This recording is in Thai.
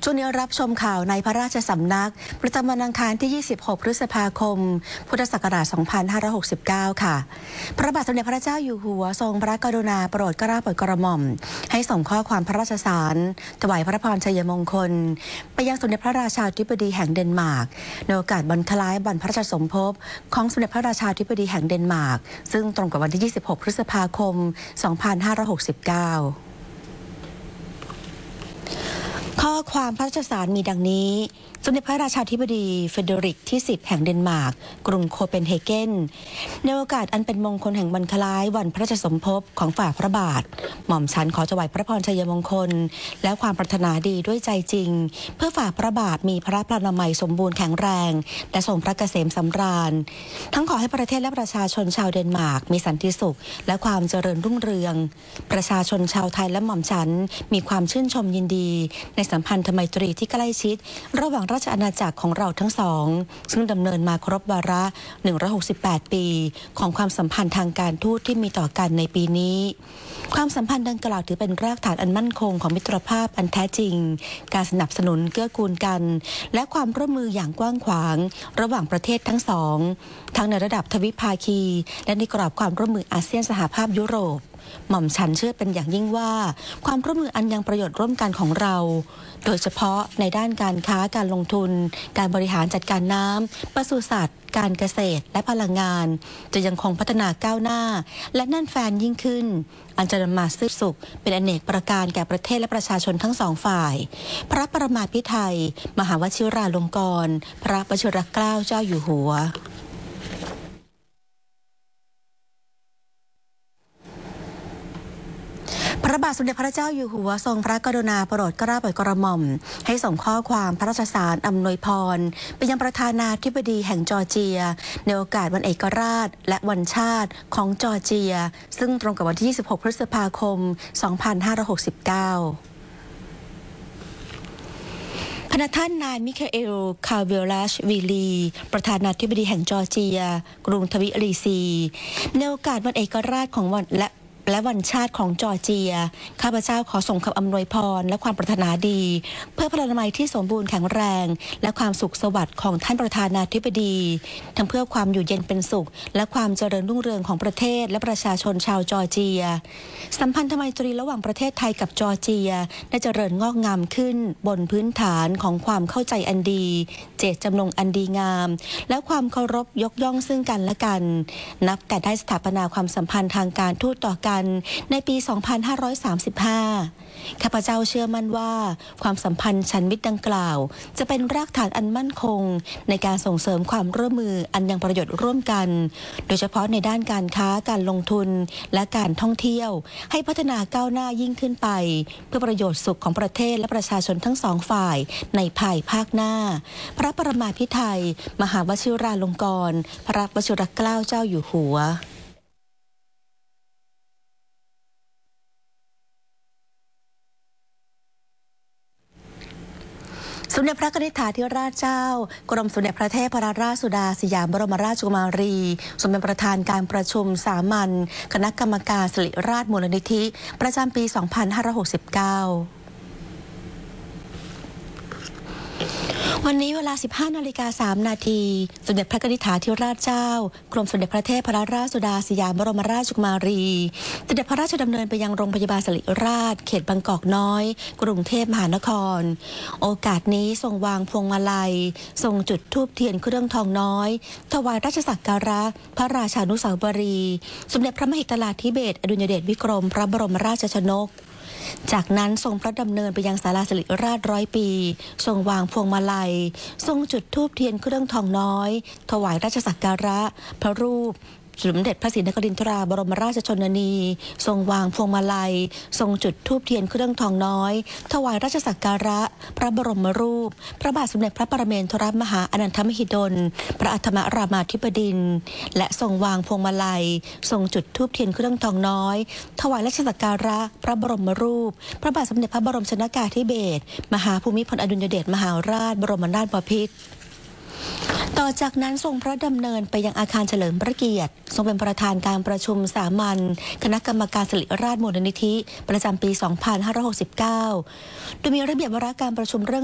ช่วงนี้รับชมข่าวในพระราชสำนักประจำวันอังคารที่ 26 พฤษภาคม พุทธศักราช 2569 ค่ะ พระบาทสมเด็จพระเจ้าอยู่หัวทรงพระกรุณาโปรดเกล้าโปรดกระหม่อมให้ส่งข้อความพระราชสารถวายพระพรชัยมงคลไปยังสมเด็จพระราชาธิบดีแห่งเดนมาร์กในโอกาสวันคล้ายวันพระราชสมภพของสมเด็จพระราชาธิบดีแห่งเดนมาร์กซึ่งตรงกับวันที่ 26 พฤษภาคม 2569ข้อความพระราชสารมีดังนี้สมเด็จพระราชาธิบดีเฟเดริกที่ 10 แห่งเดนมาร์กกรุงโคเปนเฮเกนในโอกาสอันเป็นมงคลแห่งวันคล้ายวันพระราชสมภพของฝ่าพระบาทหม่อมฉันขอถวายพระพรชัยมงคลและความปรารถนาดีด้วยใจจริงเพื่อฝ่าพระบาทมีพระพลานามัยสมบูรณ์แข็งแรงและทรงพระเกษมสำราญทั้งขอให้ประเทศและประชาชนชาวเดนมาร์กมีสันติสุขและความเจริญรุ่งเรืองประชาชนชาวไทยและหม่อมฉันมีความชื่นชมยินดีในสัมพันธไมตรีที่ใกล้ชิดระหว่างราชอาณาจักรของเราทั้งสองซึ่งดำเนินมาครบวาระ168 ปีของความสัมพันธ์ทางการทูตที่มีต่อกันในปีนี้ความสัมพันธ์ดังกล่าวถือเป็นรากฐานอันมั่นคงของมิตรภาพอันแท้จริงการสนับสนุนเกื้อกูลกันและความร่วมมืออย่างกว้างขวางระหว่างประเทศทั้งสองทั้งในระดับทวิภาคีและในกรอบความร่วมมืออาเซียนสหภาพยุโรปหม่อมฉันเชื่อเป็นอย่างยิ่งว่าความร่วมมืออันยังประโยชน์ร่วมกันของเราโดยเฉพาะในด้านการค้าการลงทุนการบริหารจัดการน้ำปศุสัตว์การเกษตรและพลังงานจะยังคงพัฒนาก้าวหน้าและแน่นแฟนยิ่งขึ้นอันจะนำมาซึ่งสุขเป็นอเนกประการแก่ประเทศและประชาชนทั้งสองฝ่ายพระประมาภิไธยมหาวชิราลงกรณ์พระวชิรเกล้าเจ้าอยู่หัวพระบาทสมเด็จพระเจ้าอยู่หัวทรงพระกรุณาโปรดเกล้าโปรดกระหม่อมให้ส่งข้อความพระราชสารอำนวยพรไปยังประธานาธิบดีแห่งจอร์เจียในโอกาสวันเอกราชและวันชาติของจอร์เจียซึ่งตรงกับวันที่ 26 พฤษภาคม 2569พระท่านนายมิคาเอล คาเวลาชวีลีประธานาธิบดีแห่งจอร์เจียกรุงทวิลีซีในโอกาสวันเอกราชของวันและวันชาติของจอร์เจียข้าพเจ้าขอส่งคำอำนวยพรและความปรารถนาดีเพื่อพลานามัยที่สมบูรณ์แข็งแรงและความสุขสวัสดิ์ของท่านประธานาธิบดีทั้งเพื่อความอยู่เย็นเป็นสุขและความเจริญรุ่งเรืองของประเทศและประชาชนชาวจอร์เจียสัมพันธไมตรีระหว่างประเทศไทยกับจอร์เจียได้เจริญงอกงามขึ้นบนพื้นฐานของความเข้าใจอันดีเจตจำนงอันดีงามและความเคารพยกย่องซึ่งกันและกันนับแต่ได้สถาปนาความสัมพันธ์ทางการทูตต่อกันในปี 2535 ข้าพเจ้าเชื่อมั่นว่าความสัมพันธ์ชั้นมิตรดังกล่าวจะเป็นรากฐานอันมั่นคงในการส่งเสริมความร่วมมืออันยังประโยชน์ร่วมกันโดยเฉพาะในด้านการค้าการลงทุนและการท่องเที่ยวให้พัฒนาก้าวหน้ายิ่งขึ้นไปเพื่อประโยชน์สุขของประเทศและประชาชนทั้งสองฝ่ายในภายภาคหน้าพระประมาภิไธยมหาวชิราลงกรณ์พระวชิรเกล้าเจ้าอยู่หัวสมเด็จพระนิธิถาธิราชเจ้ากรมสมเด็จพระเทพรัตนราชสุดาสยามบรมราชกุมารีทรงเป็นประธานการประชุมสามัญคณะกรรมการสิริราชมูลนิธิประจำปี 2569วันนี้เวลา 15:03 น.สมเด็จพระนิธิถาธิราชเจ้ากรมสมเด็จพระเทพรัตนราชสุดาสยามบรมราชกุมารีเสด็จพระราชดำเนินไปยังโรงพยาบาลสิริราชเขตบางกอกน้อยกรุงเทพมหานครโอกาสนี้ทรงวางพวงมาลัยทรงจุดธูปเทียนเครื่องทองน้อยถวายราชสักการะพระราชานุสาวรีย์สมเด็จพระมหิดลธิเบศรอดุลยเดชวิกรมพระบรมราชชนกจากนั้นทรงพระดำเนินไปยังศาลาสิริราช100 ปีทรงวางพวงมาลัยทรงจุดธูปเทียนเครื่องทองน้อยถวายราชสักการะพระรูปสมเด็จพระศรีนครินทราบรมราชชนนีทรงวางพวงมาลัยทรงจุดธูปเทียนเครื่องทองน้อยถวายราชสักการะพระบรมรูปพระบาทสมเด็จพระปรเมนทรมหาอนันทมหิดลพระอัฏฐมรามาธิบดินทร์และทรงวางพวงมาลัยทรงจุดธูปเทียนเครื่องทองน้อยถวายราชสักการะพระบรมรูปพระบาทสมเด็จพระบรมชนกาธิเบศรมหาภูมิพลอดุลยเดชมหาราชบรมนาถบพิตร ต่อจากนั้นทรงพระดำเนินไปยังอาคารเฉลิมพระเกียรติทรงเป็นประธานการประชุมสามัญคณะกรรมการสิริราชมูลนิธิประจำปี 2569 โดยมีระเบียบวาระการประชุมเรื่อง